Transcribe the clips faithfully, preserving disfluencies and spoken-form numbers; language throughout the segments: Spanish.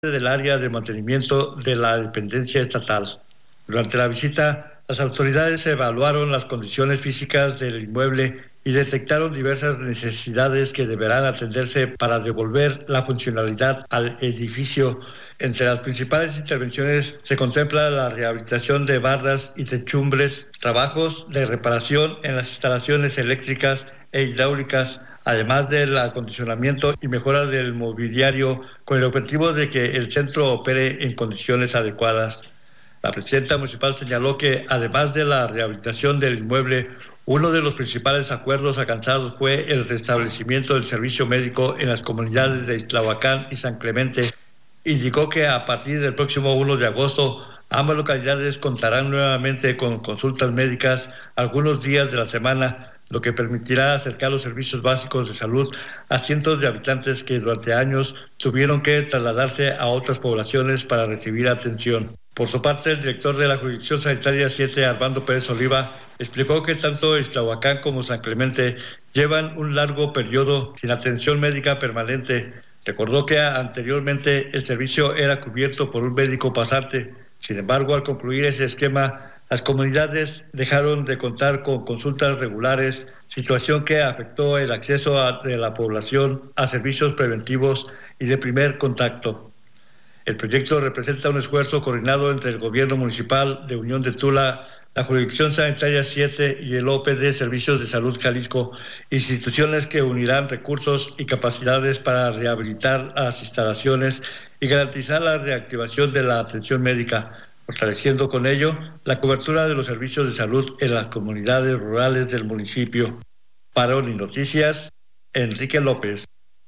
del área de mantenimiento de la dependencia estatal. Durante la visita, las autoridades evaluaron las condiciones físicas del inmueble y detectaron diversas necesidades que deberán atenderse para devolver la funcionalidad al edificio. Entre las principales intervenciones se contempla la rehabilitación de bardas y techumbres, trabajos de reparación en las instalaciones eléctricas e hidráulicas, además del acondicionamiento y mejora del mobiliario, con el objetivo de que el centro opere en condiciones adecuadas. La presidenta municipal señaló que, además de la rehabilitación del inmueble, uno de los principales acuerdos alcanzados fue el restablecimiento del servicio médico en las comunidades de Iztlahuacán y San Clemente. Indicó que a partir del próximo primero de agosto, ambas localidades contarán nuevamente con consultas médicas algunos días de la semana, lo que permitirá acercar los servicios básicos de salud a cientos de habitantes que durante años tuvieron que trasladarse a otras poblaciones para recibir atención. Por su parte, el director de la Jurisdicción Sanitaria siete, Armando Pérez Oliva, explicó que tanto Iztlahuacán como San Clemente llevan un largo periodo sin atención médica permanente. Recordó que anteriormente el servicio era cubierto por un médico pasante. Sin embargo, al concluir ese esquema, las comunidades dejaron de contar con consultas regulares, situación que afectó el acceso a, de la población a servicios preventivos y de primer contacto. El proyecto representa un esfuerzo coordinado entre el gobierno municipal de Unión de Tula, la Jurisdicción Sanitaria siete y el O P D Servicios de Salud Jalisco, instituciones que unirán recursos y capacidades para rehabilitar las instalaciones y garantizar la reactivación de la atención médica, fortaleciendo con ello la cobertura de los servicios de salud en las comunidades rurales del municipio. Para ONI Noticias, Enrique López.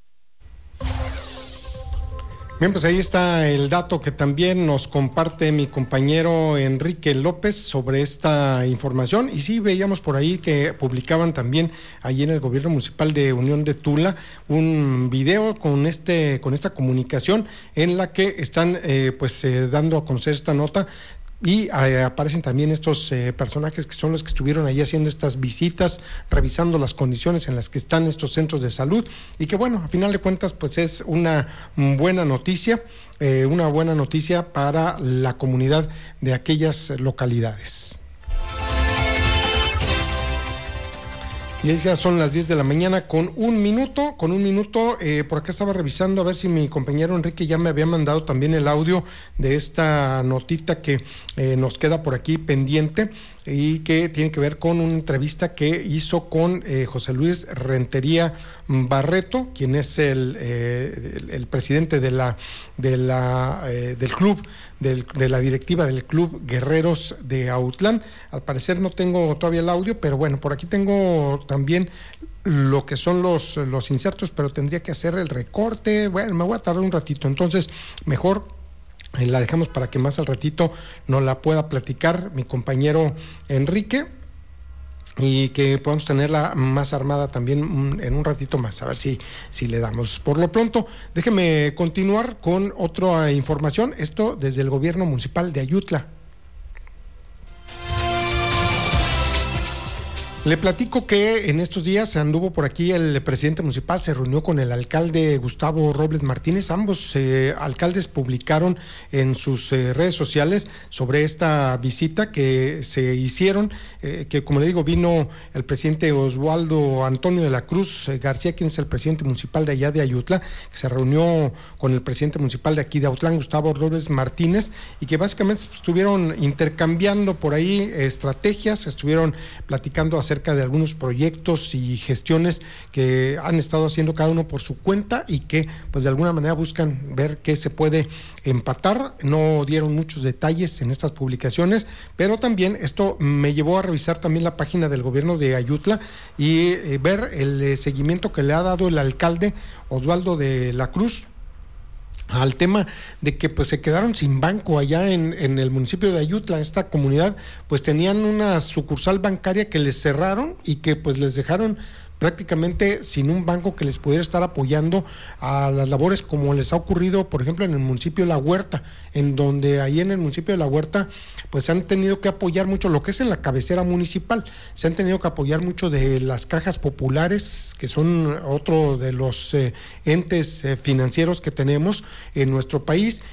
Bien, pues ahí está el dato que también nos comparte mi compañero Enrique López sobre esta información. Y sí, veíamos por ahí que publicaban también allí en el gobierno municipal de Unión de Tula un video con este con esta comunicación en la que están eh, pues eh, dando a conocer esta nota. Y eh, aparecen también estos eh, personajes que son los que estuvieron ahí haciendo estas visitas, revisando las condiciones en las que están estos centros de salud, y que bueno, a final de cuentas pues es una buena noticia, eh, una buena noticia para la comunidad de aquellas localidades. Y ya son las diez de la mañana con un minuto, con un minuto, eh, por acá estaba revisando a ver si mi compañero Enrique ya me había mandado también el audio de esta notita que eh, nos queda por aquí pendiente y que tiene que ver con una entrevista que hizo con eh, José Luis Rentería Barreto, quien es el, eh, el, el presidente de la, de la, eh, del club, del, de la directiva del Club Guerreros de Autlán. Al parecer no tengo todavía el audio, pero bueno, por aquí tengo también lo que son los, los insertos, pero tendría que hacer el recorte. Bueno, me voy a tardar un ratito, entonces mejor la dejamos para que más al ratito nos la pueda platicar mi compañero Enrique y que podamos tenerla más armada también en un ratito más, a ver si, si le damos. Por lo pronto, déjeme continuar con otra información, esto desde el gobierno municipal de Ayutla. Le platico que en estos días anduvo por aquí el presidente municipal, se reunió con el alcalde Gustavo Robles Martínez. Ambos eh, alcaldes publicaron en sus eh, redes sociales sobre esta visita que se hicieron, eh, que como le digo, vino el presidente Oswaldo Antonio de la Cruz eh, García, quien es el presidente municipal de allá de Ayutla, que se reunió con el presidente municipal de aquí de Autlán, Gustavo Robles Martínez, y que básicamente estuvieron intercambiando por ahí estrategias, estuvieron platicando acerca acerca de algunos proyectos y gestiones que han estado haciendo cada uno por su cuenta y que pues de alguna manera buscan ver qué se puede empatar. No dieron muchos detalles en estas publicaciones, pero también esto me llevó a revisar también la página del gobierno de Ayutla y eh, ver el eh, seguimiento que le ha dado el alcalde Oswaldo de la Cruz al tema de que pues se quedaron sin banco allá en, en el municipio de Ayutla. Esta comunidad pues tenían una sucursal bancaria que les cerraron y que pues les dejaron prácticamente sin un banco que les pudiera estar apoyando a las labores, como les ha ocurrido, por ejemplo, en el municipio de La Huerta, en donde ahí en el municipio de La Huerta, pues se han tenido que apoyar mucho lo que es en la cabecera municipal, se han tenido que apoyar mucho de las cajas populares, que son otro de los eh, entes eh, financieros que tenemos en nuestro país,